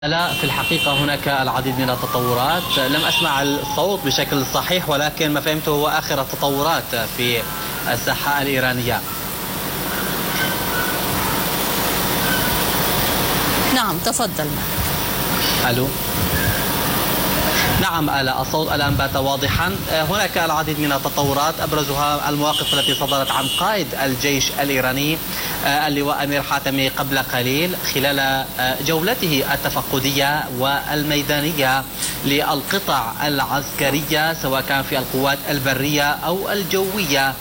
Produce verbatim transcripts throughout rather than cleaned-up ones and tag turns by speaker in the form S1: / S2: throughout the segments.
S1: لا، في الحقيقة هناك العديد من التطورات. لم أسمع الصوت بشكل صحيح، ولكن ما فهمته هو آخر التطورات في الساحة الإيرانية.
S2: نعم تفضل.
S1: ألو. نعم آلاء، الصوت الآن بات واضحا. هناك العديد من التطورات، أبرزها المواقف التي صدرت عن قائد الجيش الإيراني اللواء أمير حاتمي قبل قليل خلال جولته التفقدية والميدانية للقطع العسكرية، سواء كان في القوات البرية أو الجوية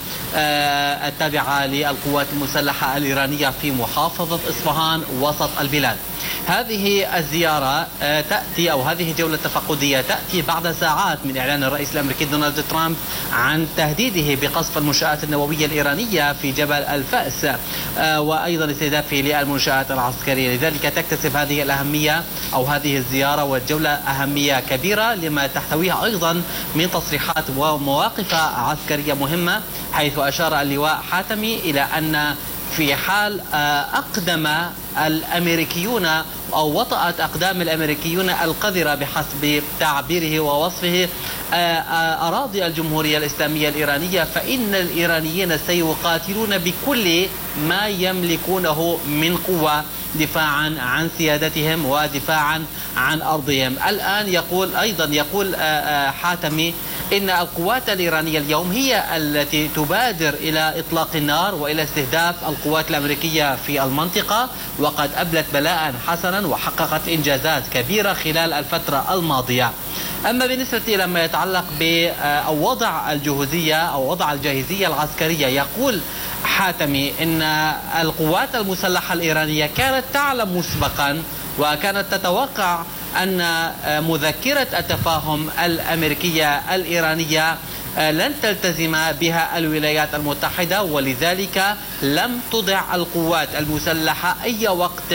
S1: التابعة للقوات المسلحة الإيرانية في محافظة إصفهان وسط البلاد. هذه الزيارة تأتي أو هذه الجولة التفقدية تأتي بعد ساعات من إعلان الرئيس الأمريكي دونالد ترامب عن تهديده بقصف المنشآت النووية الإيرانية في جبل الفأس، وأيضا استهدافه للمنشآت العسكرية. لذلك تكتسب هذه الأهمية أو هذه الزيارة والجولة أهمية كبيرة لما تحتويها أيضا من تصريحات ومواقف عسكرية مهمة، حيث أشار اللواء حاتمي إلى أن في حال أقدم الأمريكيون أو وطأت أقدام الأمريكيون القذرة بحسب تعبيره ووصفه أراضي الجمهورية الإسلامية الإيرانية، فإن الإيرانيين سيقاتلون بكل ما يملكونه من قوة دفاعا عن سيادتهم ودفاعا عن أرضهم. الآن يقول أيضا يقول حاتمي إن القوات الإيرانية اليوم هي التي تبادر إلى إطلاق النار وإلى استهداف القوات الأمريكية في المنطقة، وقد أبلت بلاء حسنا وحققت إنجازات كبيرة خلال الفترة الماضية. أما بالنسبة إلى ما يتعلق بوضع الجهوزية أو وضع الجاهزية العسكرية، يقول حاتمي إن القوات المسلحة الإيرانية كانت تعلم مسبقا وكانت تتوقع أن مذكرة التفاهم الأمريكية الإيرانية لن تلتزم بها الولايات المتحدة، ولذلك لم تضع القوات المسلحة أي وقت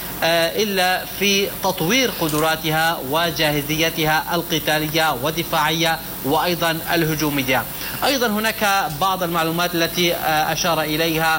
S1: إلا في تطوير قدراتها وجاهزيتها القتالية والدفاعية وأيضا الهجومية. أيضا هناك بعض المعلومات التي أشار إليها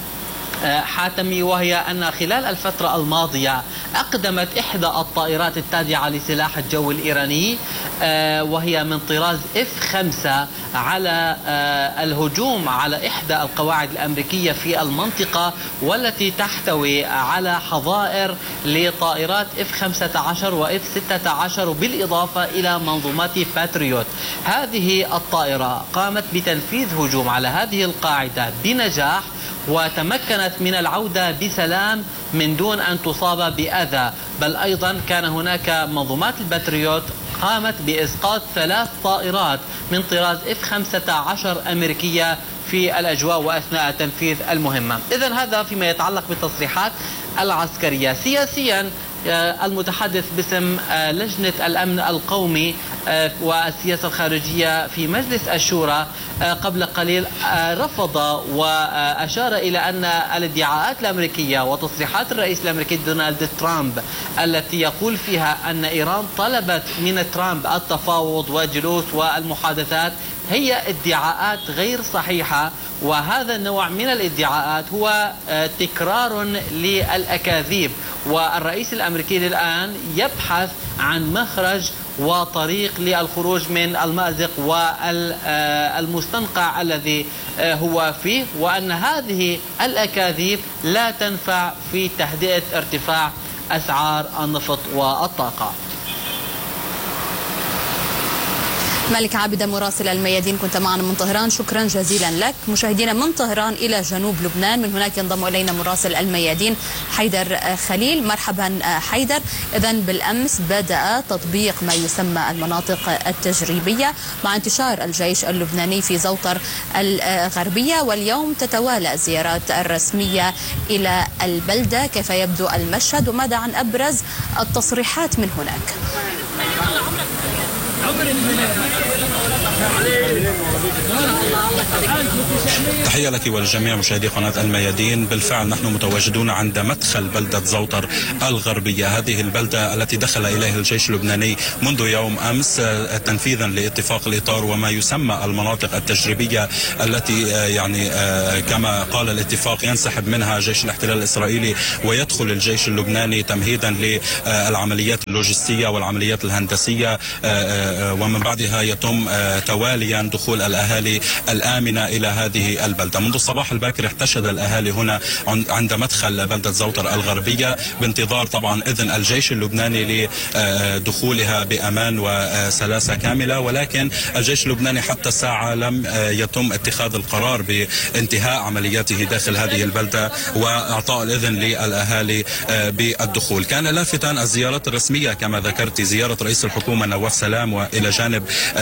S1: حاتمي، وهي أن خلال الفترة الماضية أقدمت إحدى الطائرات التابعة لسلاح الجو الإيراني وهي من طراز إف خمسة على الهجوم على إحدى القواعد الأمريكية في المنطقة، والتي تحتوي على حظائر لطائرات إف خمسة عشر وإف ستة عشر بالإضافة إلى منظومات باتريوت. هذه الطائرة قامت بتنفيذ هجوم على هذه القاعدة بنجاح، وتمكنت من العودة بسلام من دون أن تصاب بأذى، بل أيضا كان هناك منظومات الباتريوت قامت بإسقاط ثلاث طائرات من طراز إف خمسة عشر أمريكية في الأجواء وأثناء تنفيذ المهمة. إذن هذا فيما يتعلق بالتصريحات العسكرية. سياسيا، المتحدث باسم لجنة الأمن القومي والسياسة الخارجية في مجلس الشورى قبل قليل رفض وأشار إلى أن الادعاءات الأمريكية وتصريحات الرئيس الأمريكي دونالد ترامب التي يقول فيها أن إيران طلبت من ترامب التفاوض والجلوس والمحادثات هي ادعاءات غير صحيحة، وهذا النوع من الادعاءات هو تكرار للأكاذيب، والرئيس الأمريكي الآن يبحث عن مخرج وطريق للخروج من المأزق والمستنقع الذي هو فيه، وأن هذه الأكاذيب لا تنفع في تهدئة ارتفاع أسعار النفط والطاقة.
S2: مالك عابدة مراسل الميادين كنت معنا من طهران، شكرا جزيلا لك. مشاهدينا من طهران إلى جنوب لبنان، من هناك ينضم إلينا مراسل الميادين حيدر خليل. مرحبا حيدر. إذن بالأمس بدأ تطبيق ما يسمى المناطق التجريبية مع انتشار الجيش اللبناني في زوطر الغربية، واليوم تتوالى الزيارات الرسمية إلى البلدة. كيف يبدو المشهد وماذا عن أبرز التصريحات من هناك؟
S3: تحية لك ولجميع مشاهدي قناة الميادين. بالفعل نحن متواجدون عند مدخل بلدة زوطر الغربية، هذه البلدة التي دخل إليها الجيش اللبناني منذ يوم أمس تنفيذا لاتفاق الإطار وما يسمى المناطق التجريبية التي يعني كما قال الاتفاق ينسحب منها جيش الاحتلال الإسرائيلي ويدخل الجيش اللبناني تمهيدا للعمليات اللوجستية والعمليات الهندسية، ومن بعدها يتم تواليا دخول الأهالي الآمنة إلى هذه البلدة. منذ الصباح الباكر احتشد الأهالي هنا عند مدخل بلدة زوطر الغربية بانتظار طبعا إذن الجيش اللبناني لدخولها بأمان وسلاسة كاملة، ولكن الجيش اللبناني حتى الساعة لم يتم اتخاذ القرار بانتهاء عملياته داخل هذه البلدة وإعطاء الإذن للأهالي بالدخول. كان لافتا الزيارات الرسمية كما ذكرت، زيارة رئيس الحكومة نواف سلام وإلى جانب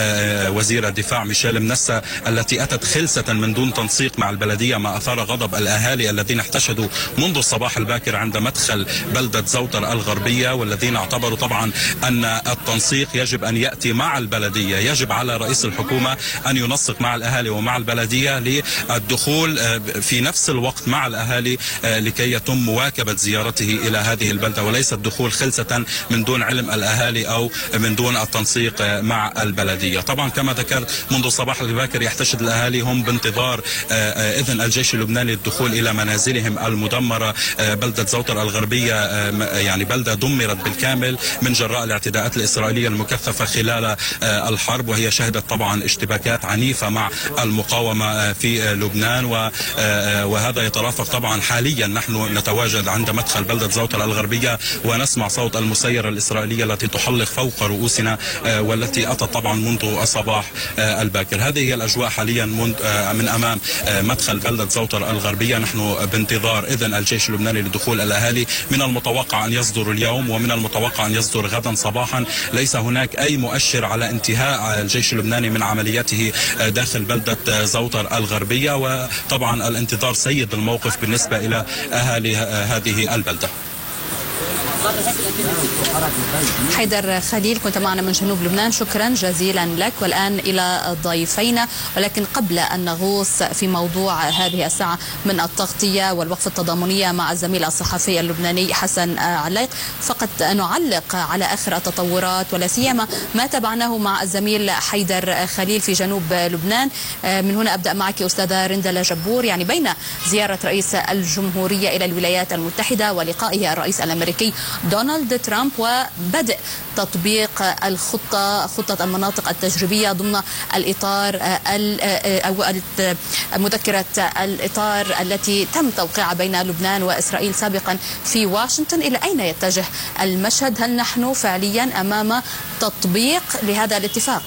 S3: وزير الدفاع ميشيل منسى التي أتت خلسة من دون تنسيق مع البلدية، ما أثار غضب الأهالي الذين احتشدوا منذ الصباح الباكر عند مدخل بلدة زوطر الغربية، والذين اعتبروا طبعا أن التنسيق يجب أن يأتي مع البلدية. يجب على رئيس الحكومة أن ينسق مع الأهالي ومع البلدية للدخول في نفس الوقت مع الأهالي لكي يتم مواكبة زيارته إلى هذه البلدة، وليس الدخول خلسة من دون علم الأهالي أو من دون التنسيق مع البلدية. طبعا كما ذكرت منذ الصباح الباكر يحتشد الأهالي هم بانتظار إذن الجيش اللبناني للدخول إلى منازلهم المدمرة. بلدة زوطر الغربية يعني بلدة دمرت بالكامل من جراء الاعتداءات الإسرائيلية المكثفة خلال الحرب، وهي شهدت طبعا اشتباكات عنيفة مع المقاومة في لبنان، وهذا يترافق طبعا حاليا نحن نتواجد عند مدخل بلدة زوطر الغربية ونسمع صوت المسيرة الإسرائيلية التي تحلق فوق رؤوسنا والتي أتت طبعا منذ الصباح الباكر. هذه هي الأجواء حاليا من أمام مدخل بلدة زوطر الغربية. نحن بانتظار إذن الجيش اللبناني لدخول الأهالي، من المتوقع أن يصدر اليوم ومن المتوقع أن يصدر غدا صباحا. ليس هناك أي مؤشر على انتهاء الجيش اللبناني من عملياته داخل بلدة زوطر الغربية، وطبعا الانتظار سيد الموقف بالنسبة إلى أهالي هذه البلدة.
S2: حيدر خليل كنت معنا من جنوب لبنان، شكرا جزيلا لك. والآن إلى ضيفينا، ولكن قبل أن نغوص في موضوع هذه الساعة من التغطية والوقفة التضامنية مع الزميل الصحفي اللبناني حسن عليق، فقط نعلق على آخر التطورات ولا سيما ما تابعناه مع الزميل حيدر خليل في جنوب لبنان. من هنا أبدأ معك أستاذة رندلة جبور، يعني بين زيارة رئيس الجمهورية إلى الولايات المتحدة ولقائه الرئيس الأمريكي دونالد ترامب وبدء تطبيق الخطة خطة المناطق التجريبية ضمن الإطار أو مذكرة الإطار التي تم توقيعها بين لبنان وإسرائيل سابقا في واشنطن، إلى أين يتجه المشهد؟ هل نحن فعليا أمام تطبيق لهذا الاتفاق؟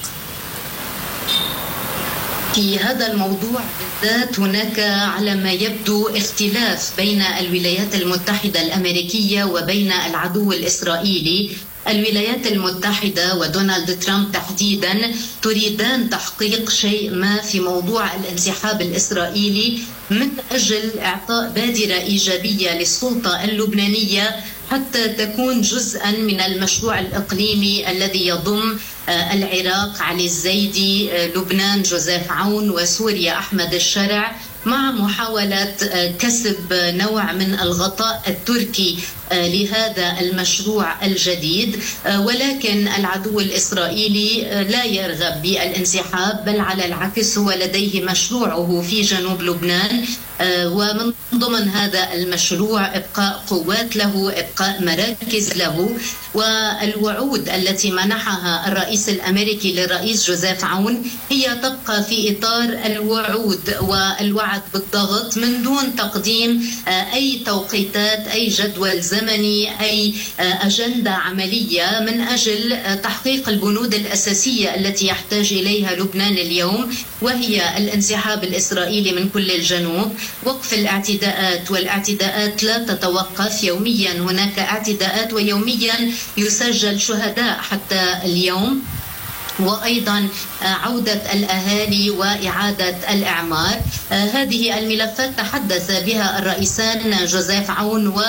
S4: في هذا الموضوع بالذات هناك على ما يبدو اختلاف بين الولايات المتحدة الأمريكية وبين العدو الإسرائيلي. الولايات المتحدة ودونالد ترامب تحديدا تريدان تحقيق شيء ما في موضوع الانسحاب الإسرائيلي من أجل إعطاء بادرة إيجابية للسلطة اللبنانية حتى تكون جزءا من المشروع الإقليمي الذي يضم العراق علي الزيدي، لبنان جوزيف عون، وسوريا أحمد الشرع، مع محاولة كسب نوع من الغطاء التركي لهذا المشروع الجديد. ولكن العدو الإسرائيلي لا يرغب بالانسحاب، بل على العكس هو لديه مشروعه في جنوب لبنان، ومن ضمن هذا المشروع إبقاء قوات له، إبقاء مراكز له. والوعود التي منحها الرئيس الأمريكي للرئيس جوزيف عون هي تبقى في إطار الوعود والوعد بالضغط من دون تقديم أي توقيتات، أي جدول زمني، أي أجندة عملية من أجل تحقيق البنود الأساسية التي يحتاج إليها لبنان اليوم، وهي الانسحاب الإسرائيلي من كل الجنوب، وقف الاعتداءات، والاعتداءات لا تتوقف، يوميا هناك اعتداءات ويوميا يسجل شهداء حتى اليوم، وأيضا عودة الأهالي وإعادة الإعمار. هذه الملفات تحدث بها الرئيسان جوزيف عون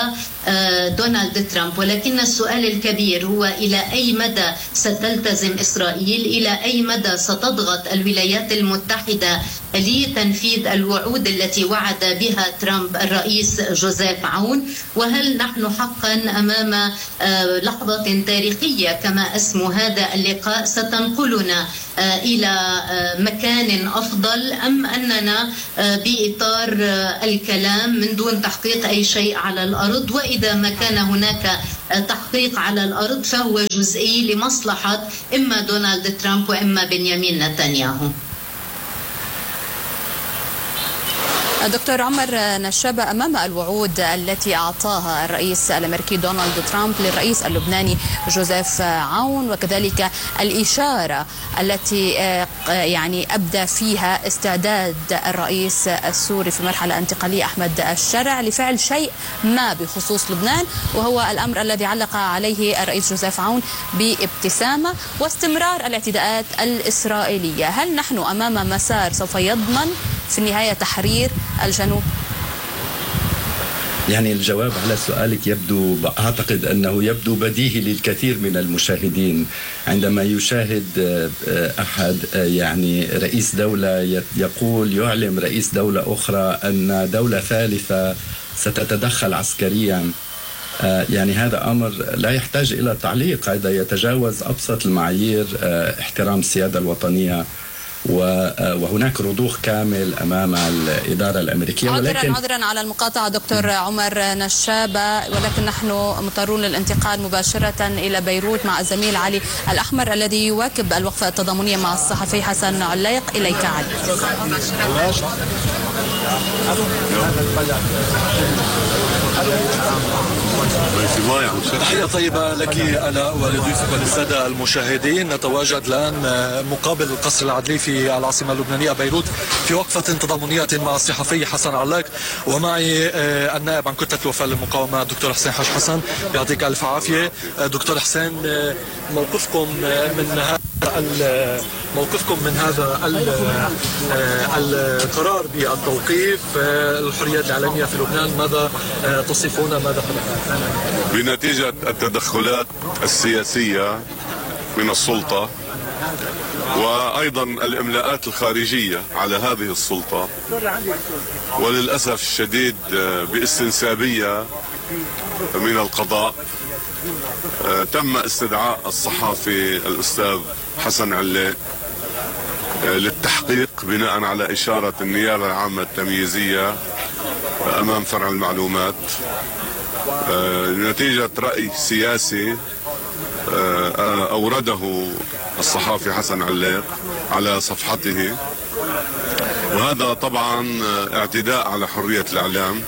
S4: دونالد ترامب، ولكن السؤال الكبير هو إلى أي مدى ستلتزم إسرائيل، إلى أي مدى ستضغط الولايات المتحدة لتنفيذ الوعود التي وعد بها ترامب الرئيس جوزيف عون، وهل نحن حقا أمام لحظة تاريخية كما اسم هذا اللقاء ستنقلنا إلى مكان أفضل، أم أننا بإطار الكلام من دون تحقيق أي شيء على الأرض، وإذا ما كان هناك تحقيق على الأرض فهو جزئي لمصلحة إما دونالد ترامب وإما بنيامين نتنياهو.
S2: دكتور عمر نشابة، أمام الوعود التي أعطاها الرئيس الأمريكي دونالد ترامب للرئيس اللبناني جوزيف عون، وكذلك الإشارة التي يعني أبدى فيها استعداد الرئيس السوري في مرحلة انتقالية أحمد الشرع لفعل شيء ما بخصوص لبنان، وهو الأمر الذي علق عليه الرئيس جوزيف عون بابتسامة، واستمرار الاعتداءات الإسرائيلية. هل نحن أمام مسار سوف يضمن في النهاية تحرير الجنوب؟
S5: يعني الجواب على سؤالك يبدو، أعتقد أنه يبدو بديهي للكثير من المشاهدين عندما يشاهد أحد يعني رئيس دولة يقول يعلم رئيس دولة أخرى أن دولة ثالثة ستتدخل عسكريا. يعني هذا أمر لا يحتاج إلى تعليق، هذا يتجاوز أبسط المعايير احترام السيادة الوطنية، وهناك رضوخ كامل أمام الإدارة الأمريكية.
S2: ولكن عذرا على المقاطعة دكتور عمر نشابة، ولكن نحن مضطرون للانتقال مباشرة إلى بيروت مع الزميل علي الأحمر الذي يواكب الوقفة التضامنية مع الصحفي حسن عليق. إليك علي.
S6: تحية طيبة لك أنا ولضيوفك وللسادة المشاهدين. نتواجد الآن مقابل القصر العدلي في العاصمة اللبنانية بيروت في وقفة تضامنية مع الصحفي حسن عليق، ومعي النائب عن كتلة الوفاء للمقاومة دكتور حسين حاج حسن. يعطيك ألف عافية دكتور حسين. موقفكم من هذا موقفكم من هذا القرار بالتوقيف الحريات الإعلامية في لبنان، ماذا تصفون؟ ماذا حدث؟
S7: بنتيجة التدخلات السياسية من السلطة وأيضا الإملاءات الخارجية على هذه السلطة، وللأسف الشديد باستنسابية من القضاء، تم استدعاء الصحافي الأستاذ حسن عليق للتحقيق بناء على إشارة النيابة العامة التمييزية أمام فرع المعلومات نتيجة رأي سياسي أورده الصحافي حسن عليق على صفحته، وهذا طبعا اعتداء على حرية الإعلام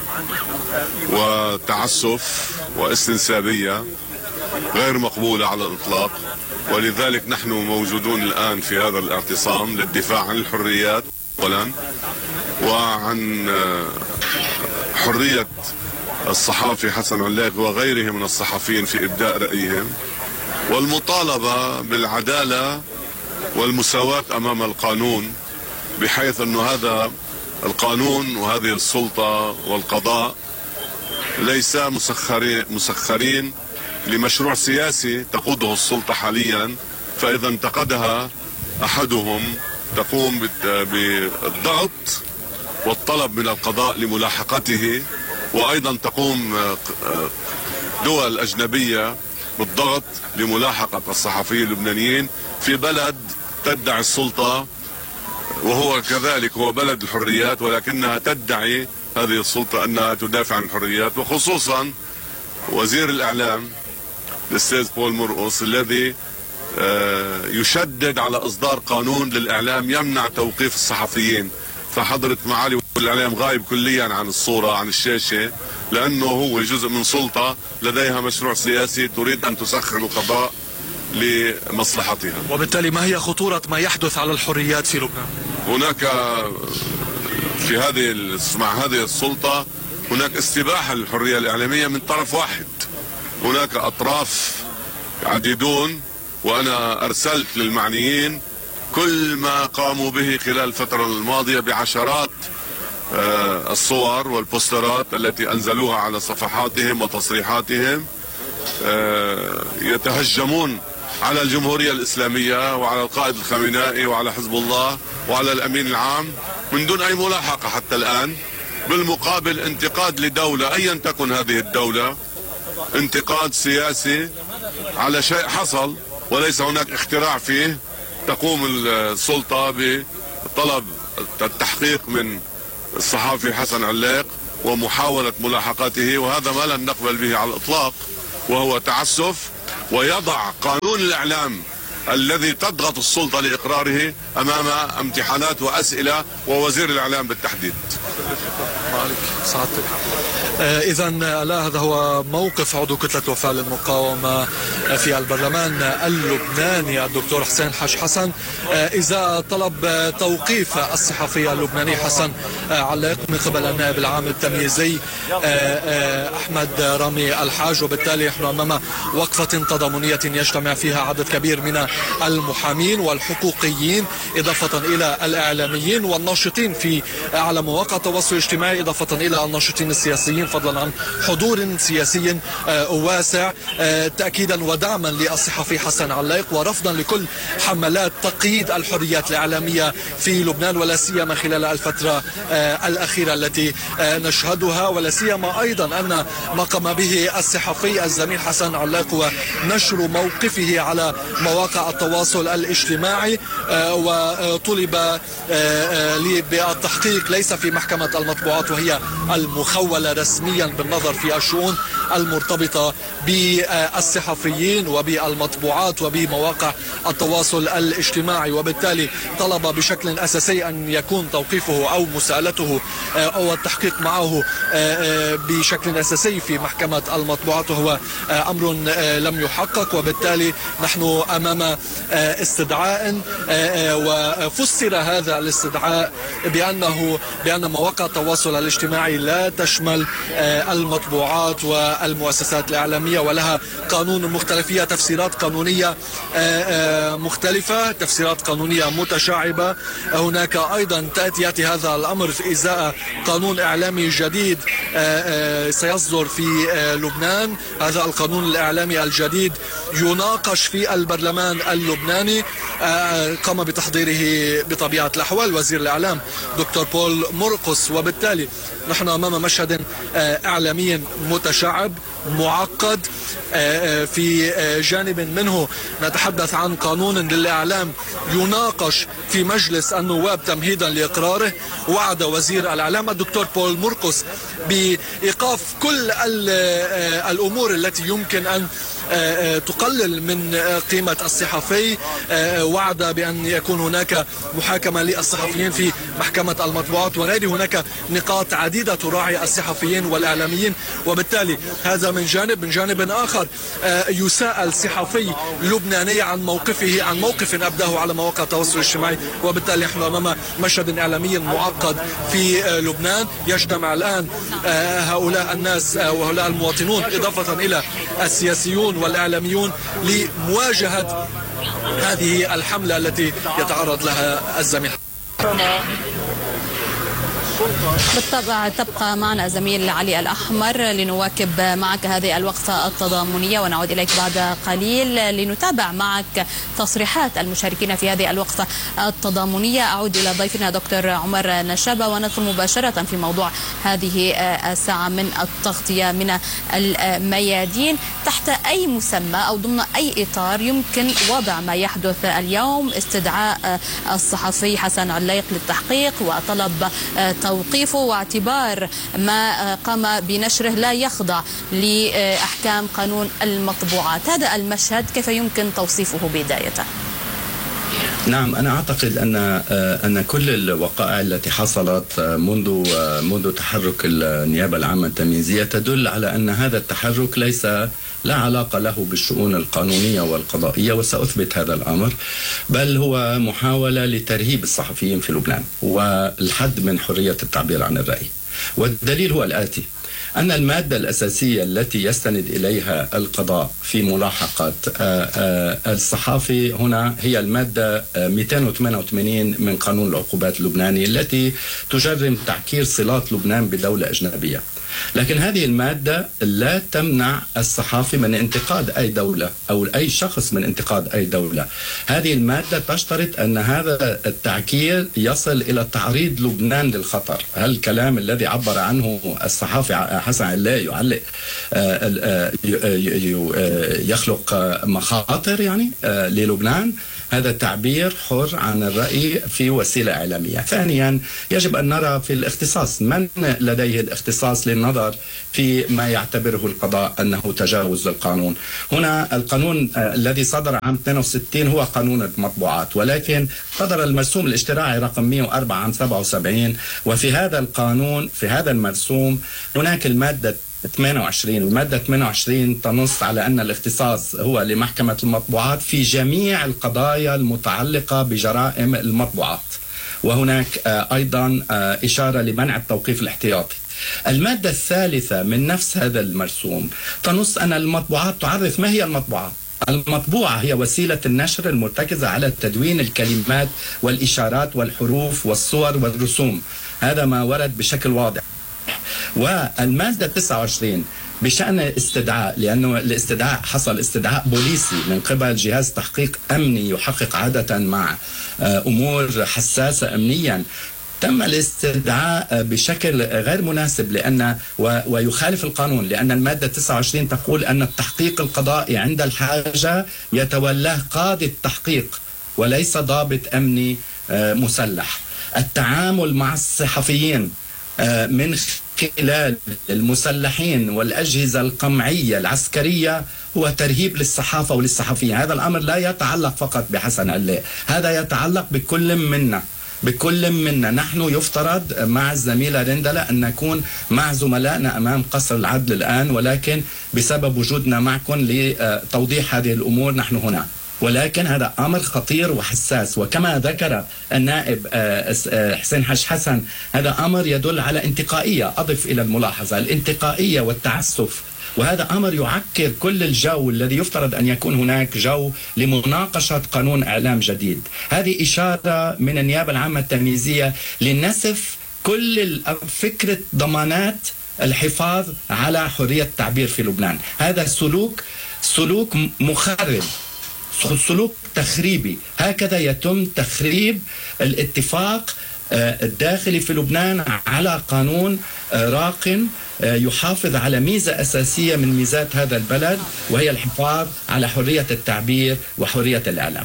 S7: وتعسف واستنسابية غير مقبولة على الإطلاق. ولذلك نحن موجودون الآن في هذا الاعتصام للدفاع عن الحريات أولا، وعن حرية الصحافي حسن عليق وغيره من الصحفيين في إبداء رأيهم، والمطالبة بالعدالة والمساواة أمام القانون، بحيث أن هذا القانون وهذه السلطة والقضاء ليس مسخرين, مسخرين لمشروع سياسي تقوده السلطة حاليا، فإذا انتقدها أحدهم تقوم بالضغط والطلب من القضاء لملاحقته، وأيضا تقوم دول أجنبية بالضغط لملاحقة الصحفيين اللبنانيين في بلد تدعي السلطة، وهو كذلك هو بلد الحريات، ولكنها تدعي هذه السلطة أنها تدافع عن الحريات، وخصوصا وزير الإعلام الأستاذ بول مرقص الذي يشدد على إصدار قانون للإعلام يمنع توقيف الصحفيين. فحضرة معالي وزير الإعلام غايب كليا عن الصورة عن الشاشة، لأنه هو جزء من سلطة لديها مشروع سياسي تريد أن تسخر القضاء لمصلحتها.
S6: وبالتالي ما هي خطورة ما يحدث على الحريات في لبنان؟
S7: هناك في هذه مع هذه السلطة هناك استباحة للحرية الإعلامية من طرف واحد. هناك أطراف عديدون، وأنا أرسلت للمعنيين كل ما قاموا به خلال الفترة الماضية بعشرات الصور والبوسترات التي أنزلوها على صفحاتهم وتصريحاتهم يتهجمون على الجمهورية الإسلامية وعلى القائد الخامنائي وعلى حزب الله وعلى الأمين العام من دون أي ملاحقة حتى الآن. بالمقابل انتقاد لدولة أيا تكن هذه الدولة، انتقاد سياسي على شيء حصل وليس هناك اختراع فيه، تقوم السلطة بطلب التحقيق من الصحافي حسن علاق ومحاولة ملاحقته، وهذا ما لن نقبل به على الإطلاق، وهو تعسف ويضع قانون الإعلام الذي تضغط السلطة لإقراره أمام امتحانات وأسئلة ووزير الإعلام بالتحديد.
S6: إذا لا، هذا هو موقف عضو كتلة وفاء للمقاومة في البرلمان اللبناني الدكتور حسين حاج حسن إذا طلب توقيف الصحفي اللبناني حسن علاق من قبل النائب العام التمييزي أحمد رامي الحاج. وبالتالي نحن أمام وقفة تضامنية يجتمع فيها عدد كبير من المحامين والحقوقيين إضافة إلى الإعلاميين والناشطين في على مواقع التواصل الاجتماعي، إضافة إلى الناشطين السياسيين، فضلا عن حضور سياسي واسع تأكيدا ودعما للصحفي حسن علاق ورفضا لكل حملات تقييد الحريات الإعلامية في لبنان، ولا سيما خلال الفترة الأخيرة التي نشهدها، ولا سيما أيضا أن ما قام به الصحفي الزميل حسن علاق هو نشر موقفه على مواقع التواصل الاجتماعي، وطلب بالتحقيق ليس في محكمة المطبوعات وهي المخولة رسميا بالنظر في الشؤون المرتبطة بالصحفيين وبالمطبوعات وبمواقع التواصل الاجتماعي، وبالتالي طلب بشكل أساسي أن يكون توقيفه أو مساءلته أو التحقيق معه بشكل أساسي في محكمة المطبوعات، وهو أمر لم يحقق. وبالتالي نحن أمام استدعاء، وفسر هذا الاستدعاء بأنه بأن مواقع التواصل الاجتماعي لا تشمل المطبوعات والمؤسسات الإعلامية ولها قانون مختلف، فيها تفسيرات قانونية مختلفة، تفسيرات قانونية متشعبة. هناك أيضا تأتي هذا الأمر في إزاء قانون إعلامي جديد سيصدر في لبنان. هذا القانون الإعلامي الجديد يناقش في البرلمان اللبناني، قام بتحضيره بطبيعة الأحوال وزير الإعلام دكتور بول مرقس. وبالتالي نحن أمام مشهد إعلامي متشعب معقد. في جانب منه نتحدث عن قانون للإعلام يناقش في مجلس النواب تمهيدا لإقراره. وعد وزير الإعلام الدكتور بول مرقس بإيقاف كل الأمور التي يمكن أن تقلل من قيمة الصحفي. وعد بأن يكون هناك محاكمة للصحفيين في محكمة المطبوعات وغيره. هناك نقاط عديدة تراعي الصحفيين والإعلاميين. وبالتالي هذا من جانب. من جانب آخر يساءل صحفي لبناني عن موقفه عن موقف أبداه على مواقع التواصل الاجتماعي. وبالتالي نحن أمام مشهد إعلامي معقد في لبنان. يجتمع الآن هؤلاء الناس وهؤلاء المواطنون إضافة إلى السياسيون والإعلاميون لمواجهة هذه الحملة التي يتعرض لها الزميل.
S2: بالطبع تبقى معنا زميل علي الأحمر لنواكب معك هذه الوقفة التضامنية، ونعود إليك بعد قليل لنتابع معك تصريحات المشاركين في هذه الوقفة التضامنية. أعود إلى ضيفنا دكتور عمر نشابة وندخل مباشرة في موضوع هذه الساعة من التغطية من الميادين. تحت أي مسمى أو ضمن أي إطار يمكن وضع ما يحدث اليوم؟ استدعاء الصحفي حسن علاق للتحقيق وطلب توقيفه واعتبار ما قام بنشره لا يخضع لأحكام قانون المطبوعات. هذا المشهد كيف يمكن توصيفه بداية؟
S5: نعم، أنا أعتقد أن أن كل الوقائع التي حصلت منذ منذ تحرك النيابة العامة التمييزية تدل على أن هذا التحرك ليس لا علاقة له بالشؤون القانونية والقضائية، وسأثبت هذا الأمر، بل هو محاولة لترهيب الصحفيين في لبنان والحد من حرية التعبير عن الرأي. والدليل هو الآتي: أن المادة الأساسية التي يستند إليها القضاء في ملاحقة الصحافي هنا هي المادة مئتين وثمانية وثمانين من قانون العقوبات اللبناني التي تجرم تعكير صلات لبنان بدولة أجنبية. لكن هذه المادة لا تمنع الصحافي من انتقاد أي دولة أو أي شخص من انتقاد أي دولة. هذه المادة تشترط أن هذا التعكير يصل إلى تعريض لبنان للخطر. هل الكلام الذي عبر عنه الصحافي حسن علاء يعلق يخلق مخاطر يعني للبنان؟ هذا تعبير حر عن الرأي في وسيلة إعلامية. ثانيا يجب أن نرى في الاختصاص من لديه الاختصاص للنظر في ما يعتبره القضاء أنه تجاوز القانون. هنا القانون الذي صدر عام اثنين وستين هو قانون المطبوعات، ولكن صدر المرسوم الاجتراعي رقم مئة وأربعة عام سبعة وسبعين، وفي هذا القانون في هذا المرسوم هناك المادة ثمانية وعشرين. المادة ثمانية وعشرين تنص على أن الاختصاص هو لمحكمة المطبوعات في جميع القضايا المتعلقة بجرائم المطبوعات، وهناك أيضا إشارة لمنع التوقيف الاحتياطي. المادة الثالثة من نفس هذا المرسوم تنص أن المطبوعات تعرف ما هي المطبوعات. المطبوعة هي وسيلة النشر المرتكزة على تدوين الكلمات والإشارات والحروف والصور والرسوم. هذا ما ورد بشكل واضح. والمادة تسعة وعشرين بشأن استدعاء، لأنه الاستدعاء حصل استدعاء بوليسي من قبل جهاز تحقيق أمني يحقق عادة مع أمور حساسة أمنيا، تم الاستدعاء بشكل غير مناسب لأن ويخالف القانون، لأن المادة تسعة وعشرين تقول أن التحقيق القضائي عند الحاجة يتولاه قاضي التحقيق وليس ضابط أمني مسلح. التعامل مع الصحفيين من خلال المسلحين والأجهزة القمعية العسكرية هو ترهيب للصحافة وللصحفيين. هذا الأمر لا يتعلق فقط بحسن علاء، هذا يتعلق بكل منا بكل منا. نحن يفترض مع الزميلة رندلة أن نكون مع زملائنا أمام قصر العدل الآن، ولكن بسبب وجودنا معكم لتوضيح هذه الأمور نحن هنا. ولكن هذا أمر خطير وحساس، وكما ذكر النائب حسين حج حسن هذا أمر يدل على انتقائية. أضف إلى الملاحظة الانتقائية والتعسف، وهذا أمر يعكر كل الجو الذي يفترض أن يكون هناك جو لمناقشة قانون إعلام جديد. هذه إشارة من النيابة العامة التمييزية لنسف كل فكرة ضمانات الحفاظ على حرية التعبير في لبنان. هذا سلوك سلوك مخرب، سلوك تخريبي. هكذا يتم تخريب الاتفاق الداخلي في لبنان على قانون راق يحافظ على ميزة أساسية من ميزات هذا البلد، وهي الحفاظ على حرية التعبير وحرية الإعلام.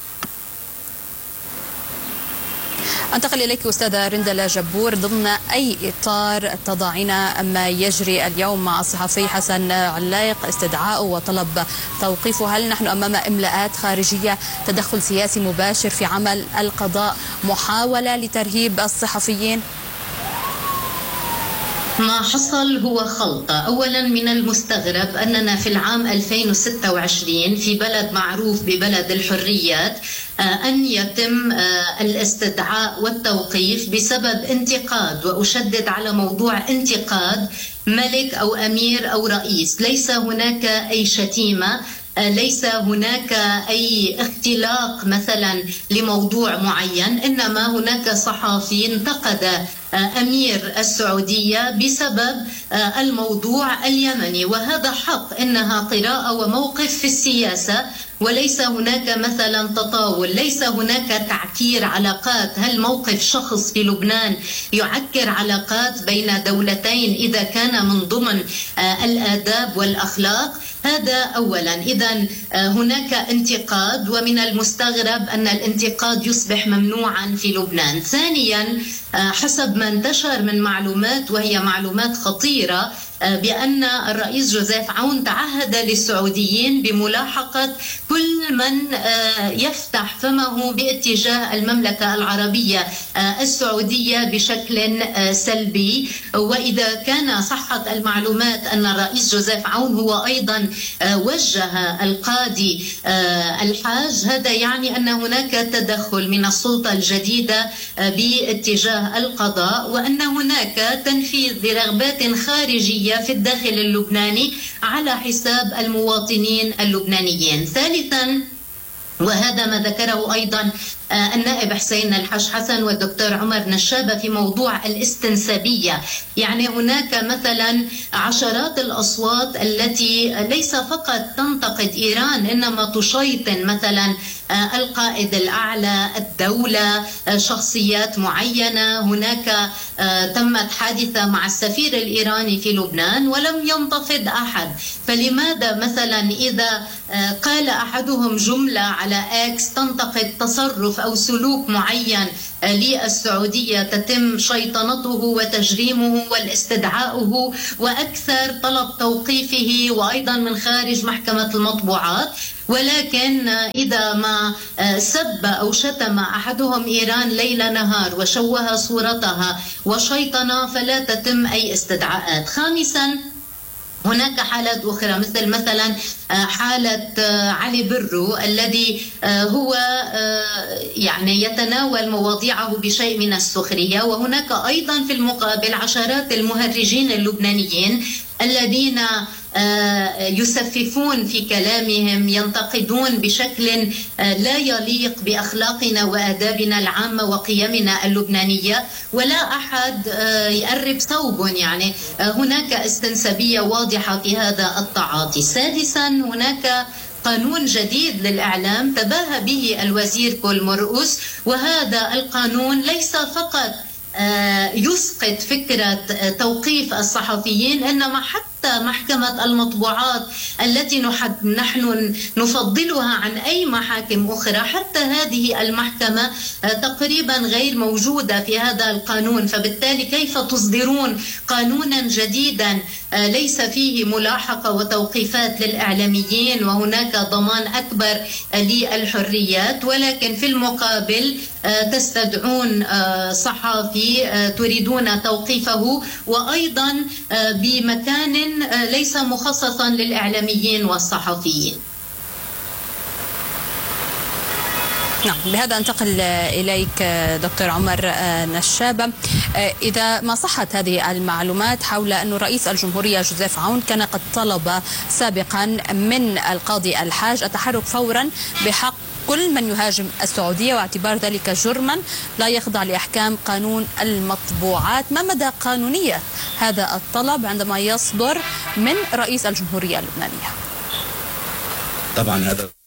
S2: أنتقل إليك أستاذة رندلة جبور، ضمن أي إطار تضعين ما يجري اليوم مع الصحفي حسن علاق استدعاءه وطلب توقيفه؟ هل نحن أمام إملاءات خارجية، تدخل سياسي مباشر في عمل القضاء، محاولة لترهيب الصحفيين؟
S4: ما حصل هو خلطة. أولا من المستغرب أننا في العام ألفين وستة وعشرين في بلد معروف ببلد الحريات أن يتم الاستدعاء والتوقيف بسبب انتقاد، وأشدد على موضوع انتقاد ملك أو أمير أو رئيس. ليس هناك أي شتيمة، ليس هناك أي اختلاق مثلا لموضوع معين، إنما هناك صحافي انتقد أمير السعودية بسبب الموضوع اليمني، وهذا حق، إنها قراءة وموقف في السياسة، وليس هناك مثلا تطاول، ليس هناك تعكير علاقات. هل موقف شخص في لبنان يعكر علاقات بين دولتين إذا كان من ضمن الآداب والأخلاق؟ هذا أولا. إذن هناك انتقاد، ومن المستغرب أن الانتقاد يصبح ممنوعا في لبنان. ثانيا، حسب ما انتشر من معلومات وهي معلومات خطيرة، بأن الرئيس جوزيف عون تعهد للسعوديين بملاحقة كل من يفتح فمه باتجاه المملكة العربية السعودية بشكل سلبي. وإذا كان صحت المعلومات أن الرئيس جوزيف عون هو أيضا وجه القاضي الحاج، هذا يعني أن هناك تدخل من السلطة الجديدة باتجاه القضاء، وأن هناك تنفيذ لرغبات خارجية السعودية في الداخل اللبناني على حساب المواطنين اللبنانيين. ثالثا، وهذا ما ذكره أيضا النائب حسين الحج حسن والدكتور عمر نشابة في موضوع الاستنسابية، يعني هناك مثلا عشرات الأصوات التي ليس فقط تنتقد إيران إنما تشيطن مثلا القائد الأعلى، الدولة، شخصيات معينة. هناك تمت حادثة مع السفير الإيراني في لبنان ولم ينتفض أحد، فلماذا مثلا إذا قال أحدهم جملة على إكس تنتقد تصرف أو سلوك معين للسعودية تتم شيطنته وتجريمه والاستدعاؤه وأكثر طلب توقيفه وأيضا من خارج محكمة المطبوعات، ولكن إذا ما سب أو شتم أحدهم إيران ليل نهار وشوه صورتها وشيطن فلا تتم أي استدعاءات. خامسا، هناك حالات أخرى مثل مثلا حالة علي برو الذي هو يعني يتناول مواضيعه بشيء من السخرية، وهناك أيضا في المقابل عشرات المهرجين اللبنانيين الذين يسففون في كلامهم، ينتقدون بشكل لا يليق بأخلاقنا وآدابنا العامة وقيمنا اللبنانية، ولا أحد يقرب ثوب. يعني هناك استنسابية واضحة في هذا التعاطي. سادسا، هناك قانون جديد للإعلام تباهى به الوزير بول مرقس، وهذا القانون ليس فقط يسقط فكرة توقيف الصحفيين، إنما حتى محكمة المطبوعات التي نحن نفضلها عن أي محاكم أخرى، حتى هذه المحكمة تقريبا غير موجودة في هذا القانون. فبالتالي كيف تصدرون قانونا جديدا ليس فيه ملاحقة وتوقيفات للإعلاميين وهناك ضمان أكبر للحريات، ولكن في المقابل تستدعون صحافي تريدون توقيفه وأيضا بمكان ليس مخصصا للإعلاميين والصحفيين.
S2: نعم، بهذا انتقل إليك دكتور عمر نشابة. إذا ما صحت هذه المعلومات حول أن رئيس الجمهورية جوزيف عون كان قد طلب سابقا من القاضي الحاج التحرك فورا بحق كل من يهاجم السعودية واعتبار ذلك جرما لا يخضع لأحكام قانون المطبوعات، ما مدى قانونية هذا الطلب عندما يصدر من رئيس الجمهورية اللبنانية؟
S5: طبعا هذا